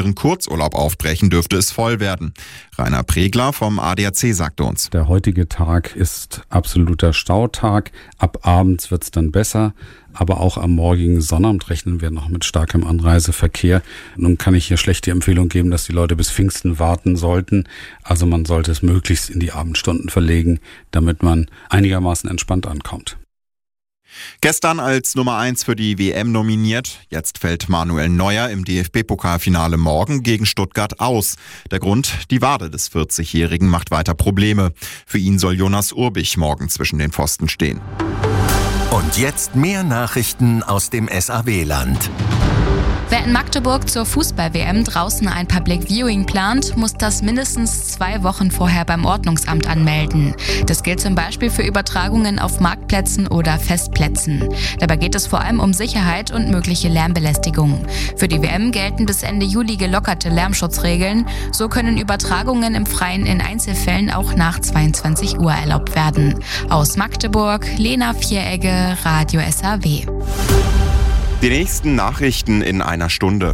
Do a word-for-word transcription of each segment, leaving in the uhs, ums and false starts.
ihren Kurzurlaub aufbrechen, dürfte es voll werden. Rainer Pregler vom A D A C sagte uns. Der heutige Tag ist absoluter Stautag. Ab abends wird es dann besser. Aber auch am morgigen Sonnabend rechnen wir noch mit starkem Anreiseverkehr. Nun kann ich hier schlecht die Empfehlung geben, dass die Leute bis Pfingsten warten sollten. Also man sollte es möglichst in die Abendstunden verlegen, damit man einigermaßen entspannt ankommt. Gestern als Nummer eins für die W M nominiert. Jetzt fällt Manuel Neuer im D F B-Pokalfinale morgen gegen Stuttgart aus. Der Grund, die Wade des vierzigjährigen macht weiter Probleme. Für ihn soll Jonas Urbich morgen zwischen den Pfosten stehen. Und jetzt mehr Nachrichten aus dem S A W-Land. Wer in Magdeburg zur Fußball-W M draußen ein Public Viewing plant, muss das mindestens zwei Wochen vorher beim Ordnungsamt anmelden. Das gilt zum Beispiel für Übertragungen auf Marktplätzen oder Festplätzen. Dabei geht es vor allem um Sicherheit und mögliche Lärmbelästigung. Für die W M gelten bis Ende Juli gelockerte Lärmschutzregeln. So können Übertragungen im Freien in Einzelfällen auch nach zweiundzwanzig Uhr erlaubt werden. Aus Magdeburg, Lena Vieregge, Radio S A W. Die nächsten Nachrichten in einer Stunde.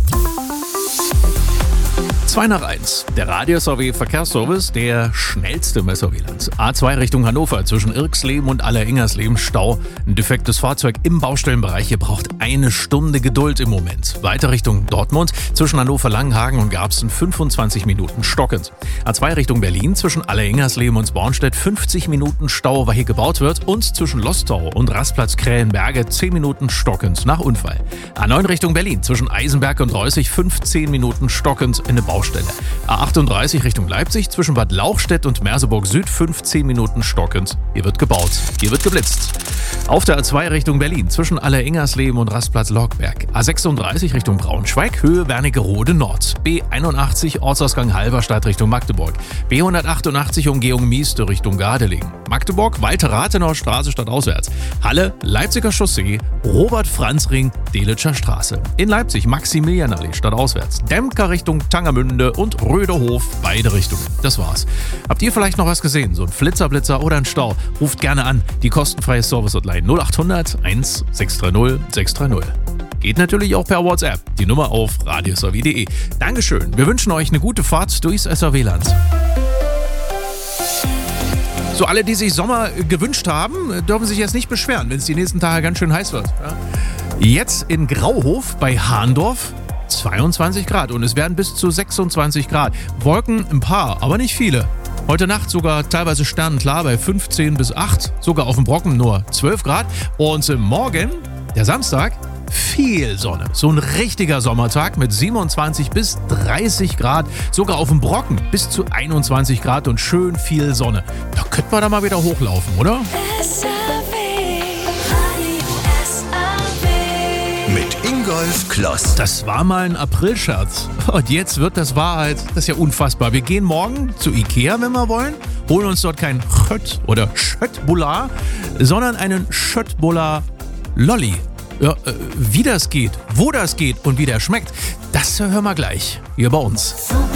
zwei nach eins. Der Radio S A W Verkehrsservice, der schnellste im S A W-Land. A zwei Richtung Hannover zwischen Irksleben und Alleringersleben Stau. Ein defektes Fahrzeug im Baustellenbereich. Hier braucht eine Stunde Geduld im Moment. Weiter Richtung Dortmund zwischen Hannover-Langenhagen und Garbsen fünfundzwanzig Minuten stockend. A zwei Richtung Berlin zwischen Alleringersleben und Bornstedt fünfzig Minuten Stau, weil hier gebaut wird. Und zwischen Lostau und Rastplatz Krähenberge zehn Minuten stockend nach Unfall. A neun Richtung Berlin zwischen Eisenberg und Reußig fünfzehn Minuten stockend in eine Baustelle. A achtunddreißig Richtung Leipzig zwischen Bad Lauchstädt und Merseburg Süd fünfzehn Minuten stockend. Hier wird gebaut. Hier wird geblitzt. Auf der A zwei Richtung Berlin zwischen Alleringersleben und Rastplatz Lockberg. A sechsunddreißig Richtung Braunschweig Höhe Wernigerode Nord. B einundachtzig Ortsausgang Halberstadt Richtung Magdeburg. B hundertachtundachtzig Umgehung Mieste Richtung Gardelegen. Magdeburg weite Rathenauer Straße stadtauswärts. Halle Leipziger Chaussee Robert-Franz-Ring Delitscher Straße. In Leipzig Maximilianallee stadtauswärts. Demker Richtung Tangermünde und Röderhof, beide Richtungen. Das war's. Habt ihr vielleicht noch was gesehen? So ein Flitzerblitzer oder ein Stau? Ruft gerne an. Die kostenfreie Service-Hotline null achthundert eins sechs drei null sechs drei null. Geht natürlich auch per WhatsApp. Die Nummer auf radio s a w punkt d e. Dankeschön. Wir wünschen euch eine gute Fahrt durchs S A W-Land. So, alle, die sich Sommer gewünscht haben, dürfen sich jetzt nicht beschweren, wenn es die nächsten Tage ganz schön heiß wird. Ja? Jetzt in Grauhof bei Hahndorf zweiundzwanzig Grad und es werden bis zu sechsundzwanzig Grad. Wolken ein paar, aber nicht viele. Heute Nacht sogar teilweise sternenklar bei fünfzehn bis acht, sogar auf dem Brocken nur zwölf Grad. Und morgen, der Samstag, viel Sonne. So ein richtiger Sommertag mit siebenundzwanzig bis dreißig Grad, sogar auf dem Brocken bis zu einundzwanzig Grad und schön viel Sonne. Da könnte man da mal wieder hochlaufen, oder? Mit Ingolf Kloss. Das war mal ein Aprilscherz. Und jetzt wird das Wahrheit. Das ist ja unfassbar. Wir gehen morgen zu Ikea, wenn wir wollen, holen uns dort kein Schött oder Schöttbullar, sondern einen Schöttbullar Lolli. Ja, äh, wie das geht, wo das geht und wie der schmeckt, das hören wir gleich hier bei uns.